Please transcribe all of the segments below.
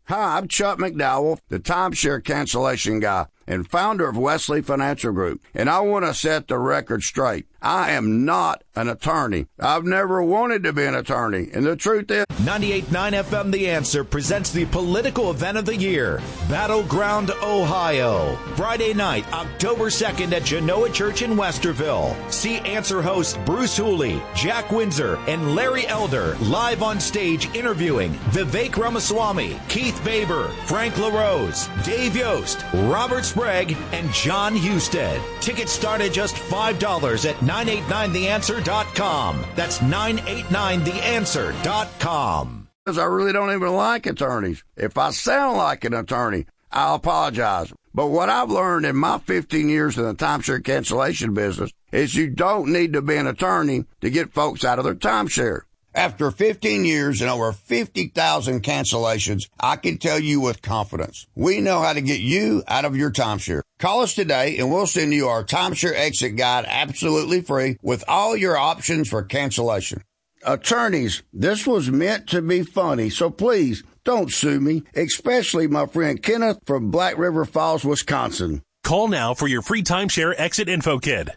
Hi, I'm Chuck McDowell, the timeshare cancellation guy and founder of Wesley Financial Group, and I want to set the record straight. I am not an attorney. I've never wanted to be an attorney, and the truth is... 98.9 FM The Answer presents the political event of the year, Battleground, Ohio. Friday night, October 2nd at Genoa Church in Westerville. See Answer hosts Bruce Hooley, Jack Windsor, and Larry Elder live on stage interviewing Vivek Ramaswamy, Keith Baber, Frank LaRose, Dave Yost, Robert Sprague, and John Husted. Tickets start at just $5 at 989theanswer.com. That's 989theanswer.com. I really don't even like attorneys. If I sound like an attorney, I'll apologize. But what I've learned in my 15 years in the timeshare cancellation business is you don't need to be an attorney to get folks out of their timeshare. After 15 years and over 50,000 cancellations, I can tell you with confidence, we know how to get you out of your timeshare. Call us today and we'll send you our timeshare exit guide absolutely free with all your options for cancellation. Attorneys, this was meant to be funny, so please don't sue me, especially my friend Kenneth from Black River Falls, Wisconsin. Call now for your free timeshare exit info kit.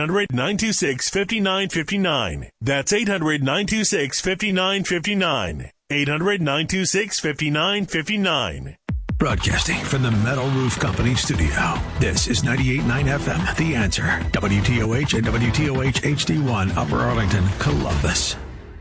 800-926-5959. That's 800-926-5959. 800-926-5959. Broadcasting from the Metal Roof Company studio. This is 98.9 FM, The Answer. WTOH and WTOH HD1, Upper Arlington, Columbus.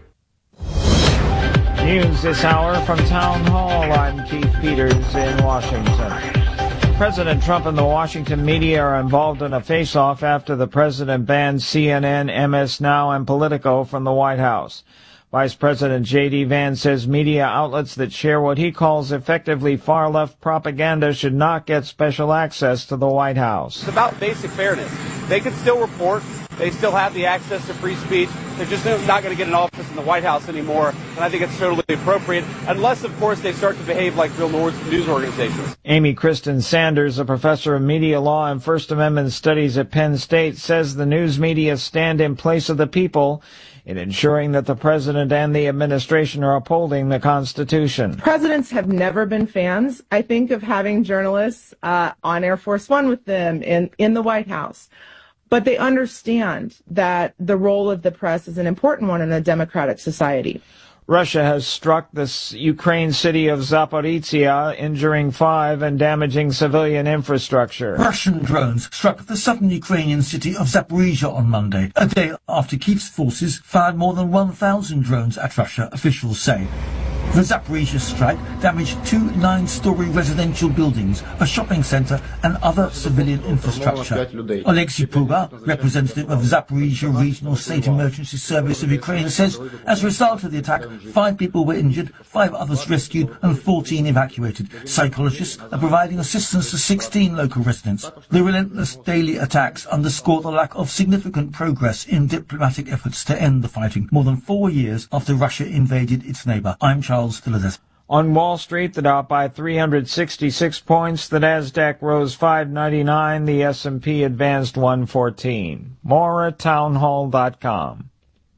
News this hour from Town Hall. I'm Keith Peters in Washington. President Trump and the Washington media are involved in a face-off after the president banned CNN, MS Now, and Politico from the White House. Vice President J.D. Vance says media outlets that share what he calls effectively far-left propaganda should not get special access to the White House. It's about basic fairness. They can still report. They still have the access to free speech. They're just not going to get an office in the White House anymore, and I think it's totally appropriate, unless, of course, they start to behave like real news organizations. Amy Kristen Sanders, a professor of media law and First Amendment studies at Penn State, says the news media stand in place of the people in ensuring that the president and the administration are upholding the Constitution. Presidents have never been fans, I think, of having journalists on Air Force One with them in the White House. But they understand that the role of the press is an important one in a democratic society. Russia has struck the Ukraine city of Zaporizhia, injuring 5 and damaging civilian infrastructure. Russian drones struck the southern Ukrainian city of Zaporizhia on Monday, a day after Kyiv's forces fired more than 1,000 drones at Russia, officials say. The Zaporizhia strike damaged 2 9-story residential buildings, a shopping centre and other civilian infrastructure. Alexei Puga, representative of Zaporizhia Regional State Emergency Service of Ukraine, says as a result of the attack, 5 people were injured, 5 others rescued and 14 evacuated. Psychologists are providing assistance to 16 local residents. The relentless daily attacks underscore the lack of significant progress in diplomatic efforts to end the fighting, more than 4 years after Russia invaded its neighbour. I'm Charles. On Wall Street, the Dow by 366 points, the Nasdaq rose 599, the S&P advanced 114. More at townhall.com.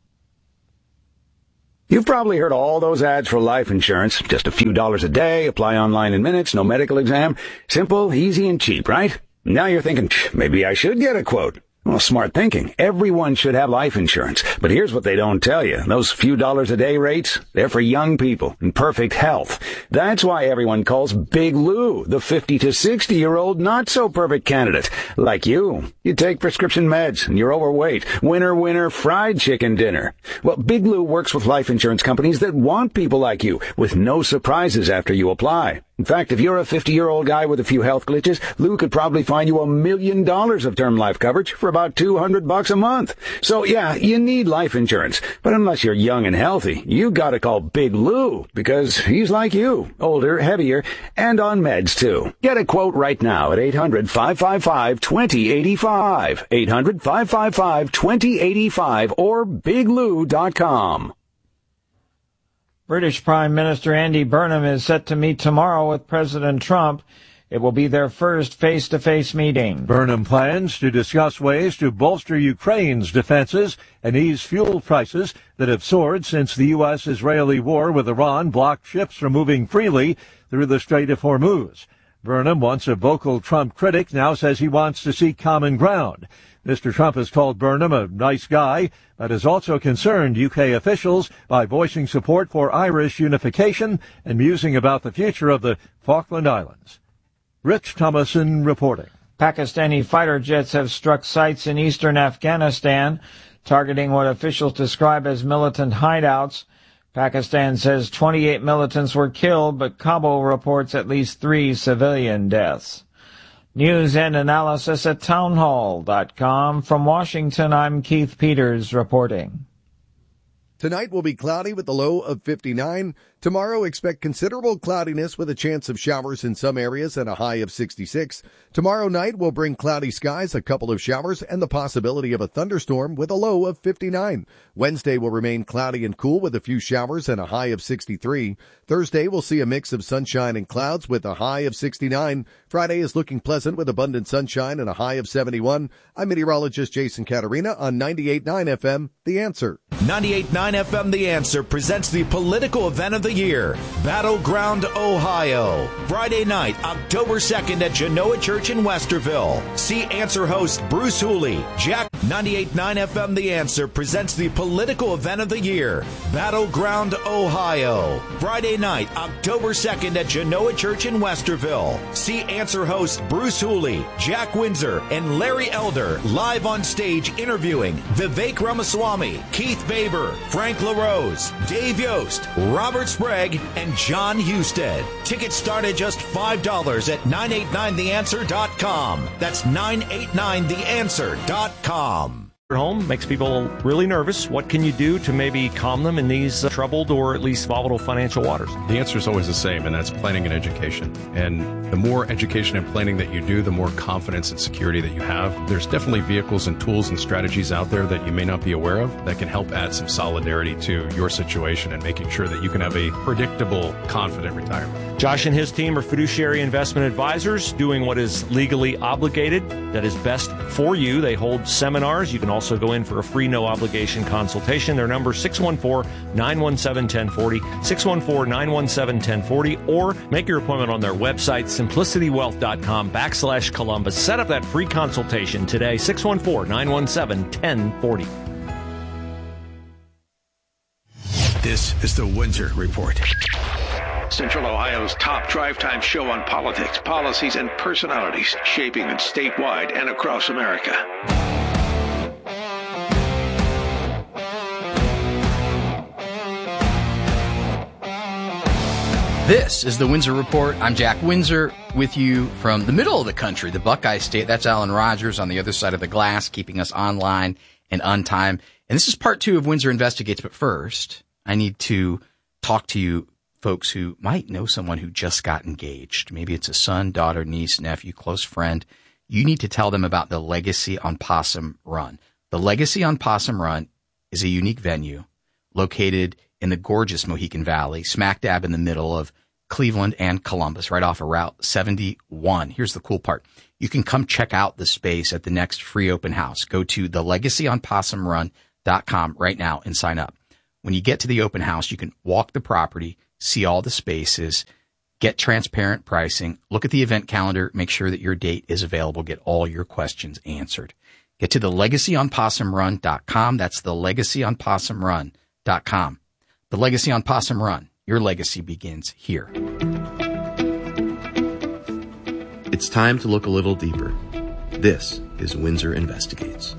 You've probably heard all those ads for life insurance. Just a few dollars a day, apply online in minutes, no medical exam. Simple, easy, and cheap, right? Now you're thinking, maybe I should get a quote. Well, smart thinking. Everyone should have life insurance. But here's what they don't tell you. Those few dollars a day rates, they're for young people in perfect health. That's why everyone calls Big Lou the 50 to 60-year-old not-so-perfect candidate. Like you. You take prescription meds and you're overweight. Winner, fried chicken dinner. Well, Big Lou works with life insurance companies that want people like you with no surprises after you apply. In fact, if you're a 50-year-old guy with a few health glitches, Lou could probably find you $1 million of term life coverage for about $200 a month. So yeah, you need life insurance. But unless you're young and healthy, you gotta call Big Lou, because he's like you, older, heavier, and on meds too. Get a quote right now at 800-555-2085. 800-555-2085 or biglou.com. British Prime Minister Andy Burnham is set to meet tomorrow with President Trump. It will be their first face-to-face meeting. Burnham plans to discuss ways to bolster Ukraine's defenses and ease fuel prices that have soared since the U.S.-Israeli war with Iran blocked ships from moving freely through the Strait of Hormuz. Burnham, once a vocal Trump critic, now says he wants to seek common ground. Mr. Trump has called Burnham a nice guy, but has also concerned UK officials by voicing support for Irish unification and musing about the future of the Falkland Islands. Rich Thomason reporting. Pakistani fighter jets have struck sites in eastern Afghanistan, targeting what officials describe as militant hideouts. Pakistan says 28 militants were killed, but Kabul reports at least 3 civilian deaths. News and analysis at townhall.com. From Washington, I'm Keith Peters reporting. Tonight will be cloudy with a low of 59. Tomorrow, expect considerable cloudiness with a chance of showers in some areas and a high of 66. Tomorrow night will bring cloudy skies, a couple of showers, and the possibility of a thunderstorm with a low of 59. Wednesday will remain cloudy and cool with a few showers and a high of 63. Thursday will see a mix of sunshine and clouds with a high of 69. Friday is looking pleasant with abundant sunshine and a high of 71. I'm meteorologist Jason Caterina on 98.9 FM, The Answer. 98.9 FM The Answer presents the political event of the year, Battleground, Ohio. Friday night, October 2nd at Genoa Church in Westerville. See Answer host Bruce Hooley. Jack 98.9 FM The Answer presents the political event of the year, Battleground, Ohio. Friday night, October 2nd at Genoa Church in Westerville. See Answer host Bruce Hooley, Jack Windsor, and Larry Elder live on stage interviewing Vivek Ramaswamy, Keith Baber, Frank LaRose, Dave Yost, Robert Sprague, and John Husted. Tickets start at just $5 at 989theanswer.com. That's 989theanswer.com. Home makes people really nervous. What can you do to maybe calm them in these troubled or at least volatile financial waters? The answer is always the same, and that's planning and education. And the more education and planning that you do, the more confidence and security that you have. There's definitely vehicles and tools and strategies out there that you may not be aware of that can help add some solidarity to your situation and making sure that you can have a predictable, confident retirement. Josh and his team are fiduciary investment advisors doing what is legally obligated, that is best for you. They hold seminars. You can also go in for a free no-obligation consultation. Their number 614-917-1040, 614-917-1040, or make your appointment on their website, simplicitywealth.com/Columbus. Set up that free consultation today, 614-917-1040. This is the Windsor Report. Central Ohio's top drive time show on politics, policies, and personalities shaping it statewide and across America. This is the Windsor Report. I'm Jack Windsor with you from the middle of the country, the Buckeye State. That's Alan Rogers on the other side of the glass, keeping us online and on time. And this is part 2 of Windsor Investigates. But first, I need to talk to you folks who might know someone who just got engaged. Maybe it's a son, daughter, niece, nephew, close friend. You need to tell them about the Legacy on Possum Run. The Legacy on Possum Run is a unique venue located in the gorgeous Mohican Valley, smack dab in the middle of Cleveland and Columbus, right off of Route 71. Here's the cool part. You can come check out the space at the next free open house. Go to thelegacyonpossumrun.com right now and sign up. When you get to the open house, you can walk the property, see all the spaces, get transparent pricing, look at the event calendar, make sure that your date is available, get all your questions answered. Get to thelegacyonpossumrun.com. That's thelegacyonpossumrun.com. The Legacy on Possum Run. Your legacy begins here. It's time to look a little deeper. This is Windsor Investigates.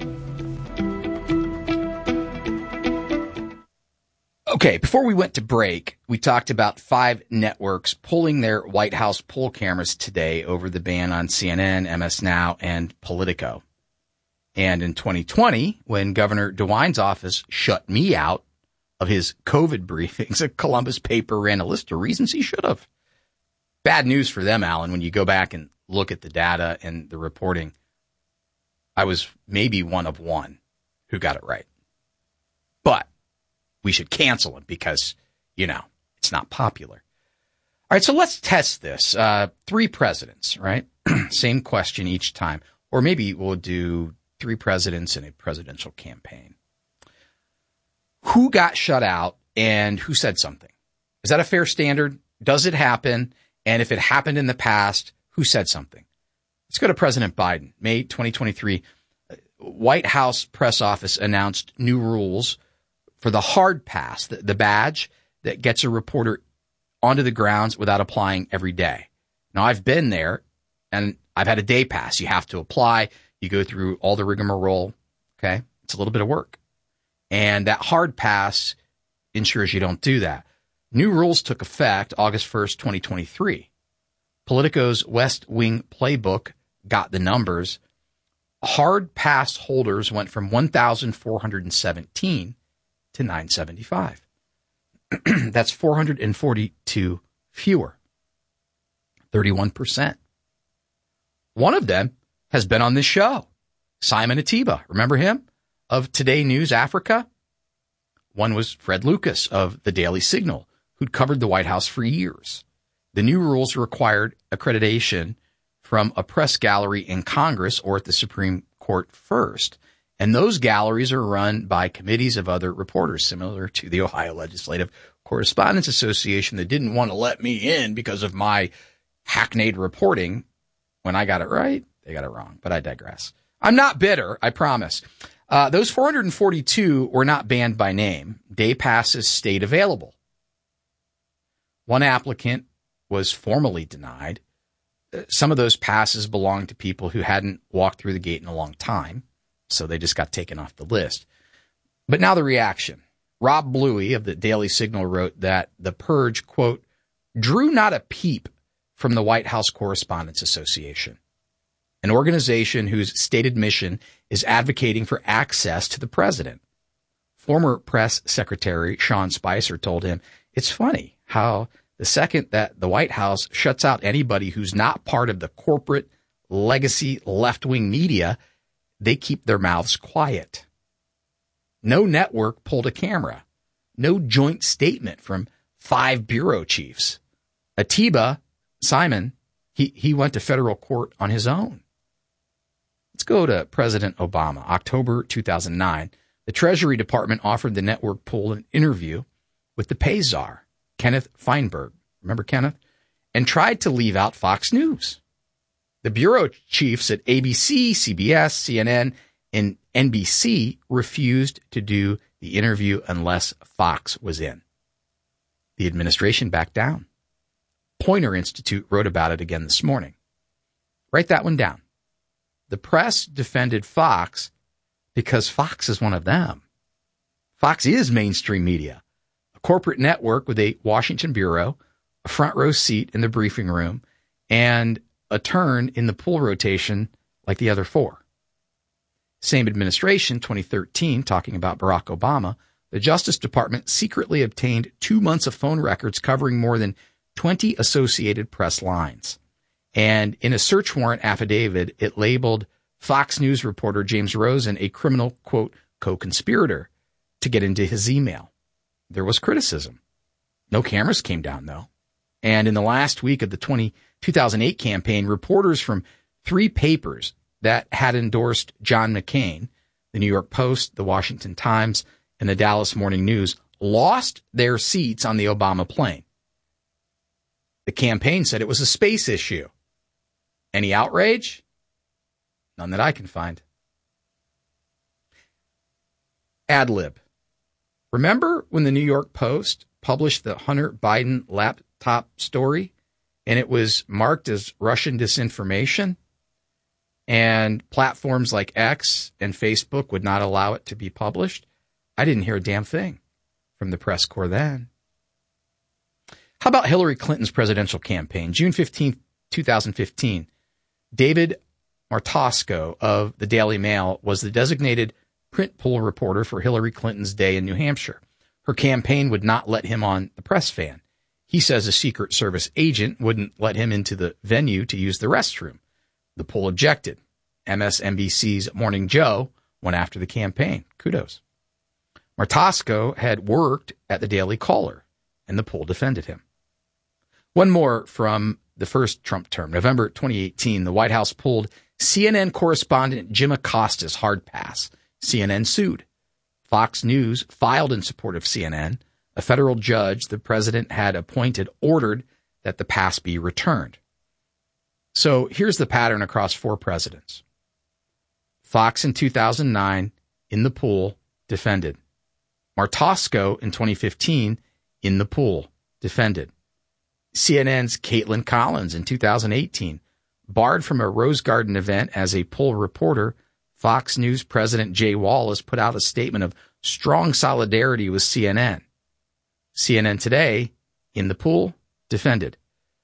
Okay, before we went to break, we talked about 5 networks pulling their White House poll cameras today over the ban on CNN, MS Now, and Politico. And in 2020, when Governor DeWine's office shut me out of his COVID briefings, a Columbus paper ran a list of reasons he should have. Bad news for them, Alan, when you go back and look at the data and the reporting. I was maybe one of one who got it right. But we should cancel him because, it's not popular. All right, so let's test this. 3 presidents, right? Same question each time. Or maybe we'll do 3 presidents in a presidential campaign. Who got shut out and who said something? Is that a fair standard? Does it happen? And if it happened in the past, who said something? Let's go to President Biden. May 2023, White House press office announced new rules for the hard pass, the badge that gets a reporter onto the grounds without applying every day. Now, I've been there, and I've had a day pass. You have to apply. You go through all the rigmarole. Okay? It's a little bit of work. And that hard pass ensures you don't do that. New rules took effect August 1st, 2023. Politico's West Wing playbook got the numbers. Hard pass holders went from 1,417 to 975. That's 442 fewer, 31%. One of them has been on this show, Simon Atiba. Remember him? Of Today News Africa. One was Fred Lucas of the Daily Signal, who'd covered the White House for years. The new rules required accreditation from a press gallery in Congress or at the Supreme Court first. And those galleries are run by committees of other reporters, similar to the Ohio Legislative Correspondents Association that didn't want to let me in because of my hackneyed reporting. When I got it right, they got it wrong. But I digress. I'm not bitter, I promise. Those 442 were not banned by name. Day passes stayed available. One applicant was formally denied. Some of those passes belonged to people who hadn't walked through the gate in a long time, so they just got taken off the list. But now the reaction. Rob Bluey of the Daily Signal wrote that the purge, quote, drew not a peep from the White House Correspondents Association, an organization whose stated mission is advocating for access to the president. Former press secretary Sean Spicer told him, it's funny how the second that the White House shuts out anybody who's not part of the corporate legacy left-wing media, they keep their mouths quiet. No network pulled a camera. No joint statement from 5 bureau chiefs. Atiba, Simon, he went to federal court on his own. Let's go to President Obama. October 2009, the Treasury Department offered the network pool an interview with the pay czar, Kenneth Feinberg. Remember Kenneth? And tried to leave out Fox News. The bureau chiefs at ABC, CBS, CNN, and NBC refused to do the interview unless Fox was in. The administration backed down. Poynter Institute wrote about it again this morning. Write that one down. The press defended Fox because Fox is one of them. Fox is mainstream media, a corporate network with a Washington bureau, a front row seat in the briefing room, and a turn in the pool rotation like the other 4. Same administration, 2013, talking about Barack Obama, the Justice Department secretly obtained 2 months of phone records covering more than 20 Associated Press lines. And in a search warrant affidavit, it labeled Fox News reporter James Rosen a criminal, quote, co-conspirator to get into his email. There was criticism. No cameras came down, though. And in the last week of the 2008 campaign, reporters from 3 papers that had endorsed John McCain, the New York Post, the Washington Times, and the Dallas Morning News, lost their seats on the Obama plane. The campaign said it was a space issue. Any outrage? None that I can find. Ad lib. Remember when the New York Post published the Hunter Biden laptop story and it was marked as Russian disinformation? And platforms like X and Facebook would not allow it to be published? I didn't hear a damn thing from the press corps then. How about Hillary Clinton's presidential campaign? June 15th, 2015. David Martosco of the Daily Mail was the designated print pool reporter for Hillary Clinton's day in New Hampshire. Her campaign would not let him on the press van. He says a Secret Service agent wouldn't let him into the venue to use the restroom. The pool objected. MSNBC's Morning Joe went after the campaign. Kudos. Martosco had worked at the Daily Caller, and the pool defended him. One more from the first Trump term. November 2018, the White House pulled CNN correspondent Jim Acosta's hard pass. CNN sued. Fox News filed in support of CNN. A federal judge the president had appointed ordered that the pass be returned. So here's the pattern across 4 presidents. Fox in 2009, in the pool, defended. Martosco in 2015, in the pool, defended. CNN's Caitlin Collins in 2018, barred from a Rose Garden event as a poll reporter. Fox News President Jay Wallace put out a statement of strong solidarity with CNN. CNN today, in the pool, defended.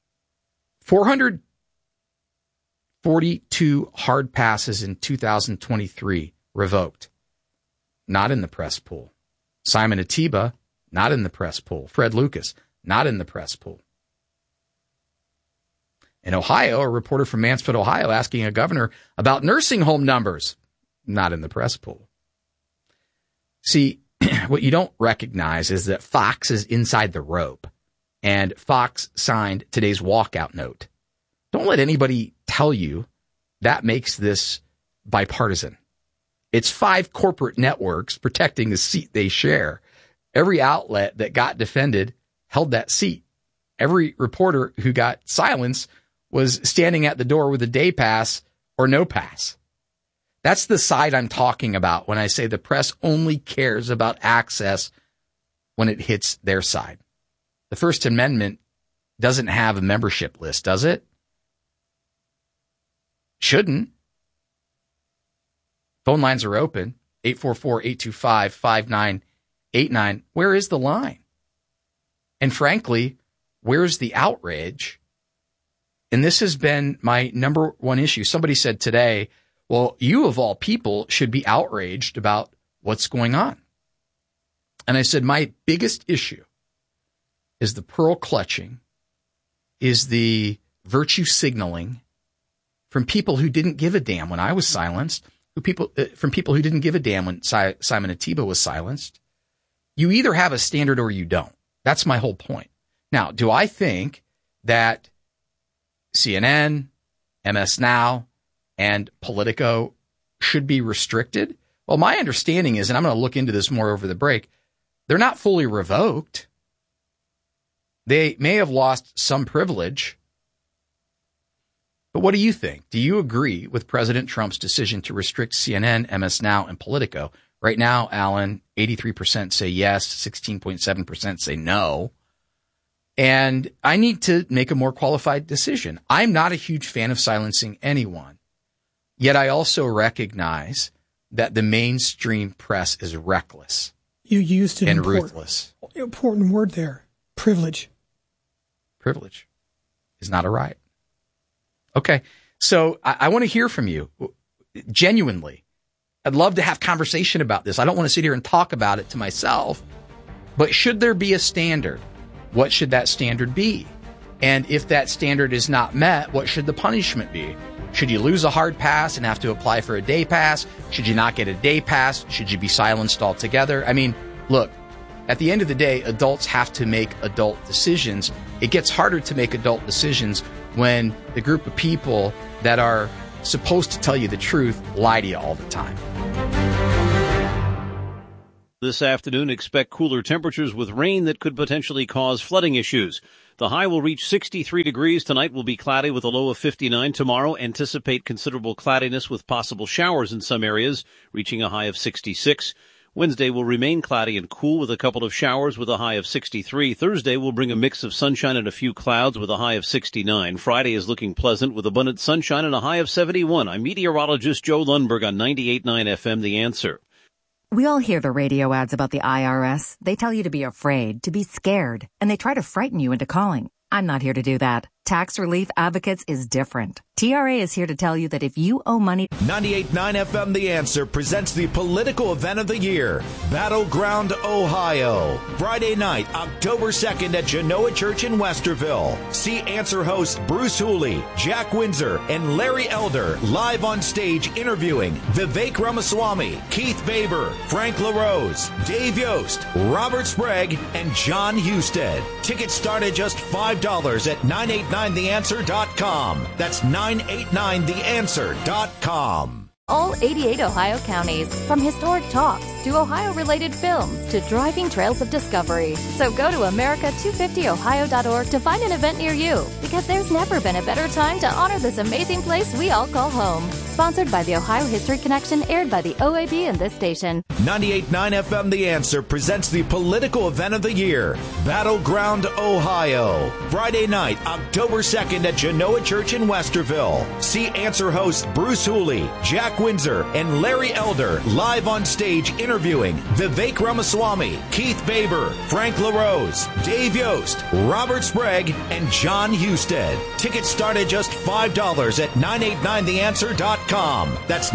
442 hard passes in 2023 revoked. Not in the press pool. Simon Atiba, not in the press pool. Fred Lucas, not in the press pool. In Ohio, a reporter from Mansfield, Ohio, asking a governor about nursing home numbers, not in the press pool. See, what you don't recognize is that Fox is inside the rope, and Fox signed today's walkout note. Don't let anybody tell you that makes this bipartisan. It's 5 corporate networks protecting the seat they share. Every outlet that got defended held that seat. Every reporter who got silenced was standing at the door with a day pass or no pass. That's the side I'm talking about when I say the press only cares about access when it hits their side. The First Amendment doesn't have a membership list, does it? Shouldn't. Phone lines are open, 844-825-5989. Where is the line? And frankly, where's the outrage? And this has been my number one issue. Somebody said today, well, you of all people should be outraged about what's going on. And I said, my biggest issue is the pearl clutching, is the virtue signaling from people who didn't give a damn when I was silenced, from people who didn't give a damn when Simon Atiba was silenced. You either have a standard or you don't. That's my whole point. Now, do I think that CNN, MS Now, and Politico should be restricted? Well, my understanding is, and I'm going to look into this more over the break, they're not fully revoked. They may have lost some privilege. But what do you think? Do you agree with President Trump's decision to restrict CNN, MS Now, and Politico? Right now, Alan, 83% say yes, 16.7% say no. And I need to make a more qualified decision. I'm not a huge fan of silencing anyone. Yet I also recognize that the mainstream press is reckless. You used an ruthless. Important word there. Privilege. Privilege is not a right. Okay. So I want to hear from you. Genuinely. I'd love to have conversation about this. I don't want to sit here and talk about it to myself. But should there be a standard? What should that standard be? And if that standard is not met, what should the punishment be? Should you lose a hard pass and have to apply for a day pass? Should you not get a day pass? Should you be silenced altogether? I mean, look, at the end of the day, adults have to make adult decisions. It gets harder to make adult decisions when the group of people that are supposed to tell you the truth lie to you all the time. This afternoon, expect cooler temperatures with rain that could potentially cause flooding issues. The high will reach 63 degrees. Tonight will be cloudy with a low of 59. Tomorrow, anticipate considerable cloudiness with possible showers in some areas, reaching a high of 66. Wednesday will remain cloudy and cool with a couple of showers with a high of 63. Thursday will bring a mix of sunshine and a few clouds with a high of 69. Friday is looking pleasant with abundant sunshine and a high of 71. I'm meteorologist Joe Lundberg on 98.9 FM, The Answer. We all hear the radio ads about the IRS. They tell you to be afraid, to be scared, and they try to frighten you into calling. I'm not here to do that. Tax Relief Advocates is different. TRA is here to tell you that if you owe money... 98.9 FM The Answer presents the political event of the year, Battleground, Ohio. Friday night, October 2nd at Genoa Church in Westerville. See Answer hosts Bruce Hooley, Jack Windsor, and Larry Elder live on stage interviewing Vivek Ramaswamy, Keith Baber, Frank LaRose, Dave Yost, Robert Sprague, and John Husted. Tickets start at just $5 at 989theanswer.com. That's 989theanswer.com. All 88 Ohio counties, from historic talks to Ohio-related films to driving trails of discovery. So go to America250ohio.org to find an event near you, because there's never been a better time to honor this amazing place we all call home. Sponsored by the Ohio History Connection, aired by the OAB and this station. 98.9 FM The Answer presents the political event of the year, Battleground, Ohio. Friday night, October 2nd at Genoa Church in Westerville. See Answer hosts Bruce Hooley, Jack Windsor, and Larry Elder live on stage interviewing Vivek Ramaswamy, Keith Baber, Frank LaRose, Dave Yost, Robert Sprague, and John Husted. Tickets start at just $5 at 989theanswer.com. That's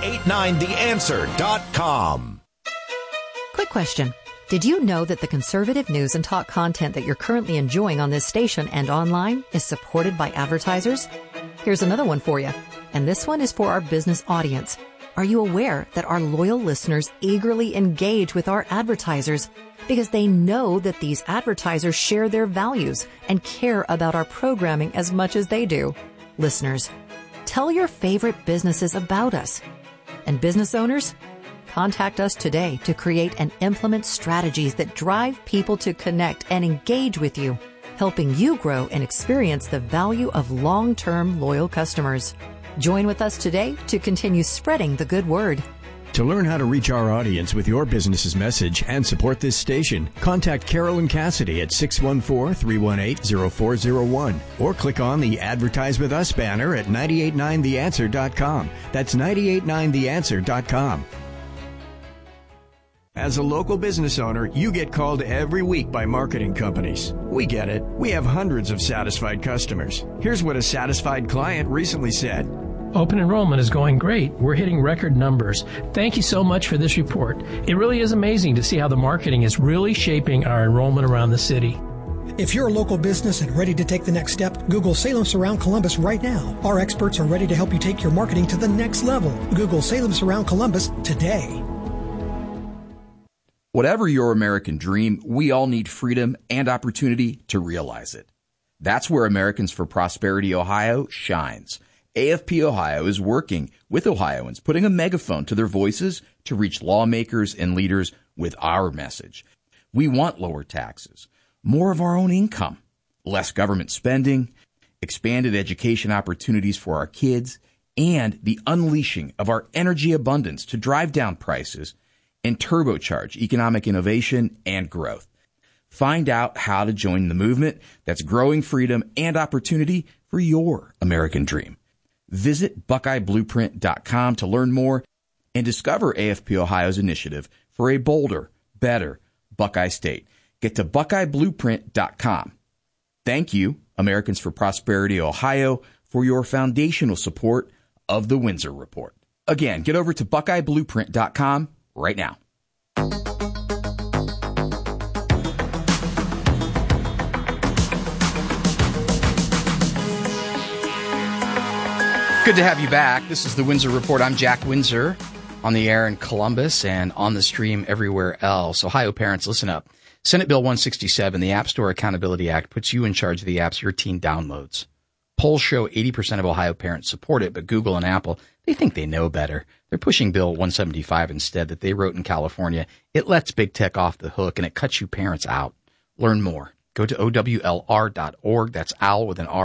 989theanswer.com. Quick question. Did you know that the conservative news and talk content that you're currently enjoying on this station and online is supported by advertisers? Here's another one for you. And this one is for our business audience. Are you aware that our loyal listeners eagerly engage with our advertisers because they know that these advertisers share their values and care about our programming as much as they do? Listeners, tell your favorite businesses about us. And business owners, contact us today to create and implement strategies that drive people to connect and engage with you, helping you grow and experience the value of long-term loyal customers. Join with us today to continue spreading the good word. To learn how to reach our audience with your business's message and support this station, contact Carolyn Cassidy at 614-318-0401 or click on the Advertise With Us banner at 989theanswer.com. That's 989theanswer.com. As a local business owner, you get called every week by marketing companies. We get it. We have hundreds of satisfied customers. Here's what a satisfied client recently said. Open enrollment is going great. We're hitting record numbers. Thank you so much for this report. It really is amazing to see how the marketing is really shaping our enrollment around the city. If you're a local business and ready to take the next step, Google Salem Surround Columbus right now. Our experts are ready to help you take your marketing to the next level. Google Salem Surround Columbus today. Whatever your American dream, we all need freedom and opportunity to realize it. That's where Americans for Prosperity Ohio shines. AFP Ohio is working with Ohioans, putting a megaphone to their voices to reach lawmakers and leaders with our message. We want lower taxes, more of our own income, less government spending, expanded education opportunities for our kids, and the unleashing of our energy abundance to drive down prices and turbocharge economic innovation and growth. Find out how to join the movement that's growing freedom and opportunity for your American dream. Visit BuckeyeBlueprint.com to learn more and discover AFP Ohio's initiative for a bolder, better Buckeye State. Get to BuckeyeBlueprint.com. Thank you, Americans for Prosperity Ohio, for your foundational support of the Windsor Report. Again, get over to BuckeyeBlueprint.com right now. Good to have you back. This is the Windsor Report. I'm Jack Windsor, on the air in Columbus and on the stream everywhere else. Ohio parents, listen up. Senate Bill 167, the App Store Accountability Act, puts you in charge of the apps your teen downloads. Polls show 80% of Ohio parents support it, but Google and Apple, they think they know better. They're pushing Bill 175 instead that they wrote in California. It lets big tech off the hook, and it cuts you parents out. Learn more. Go to OWLR.org. That's OWL with an R.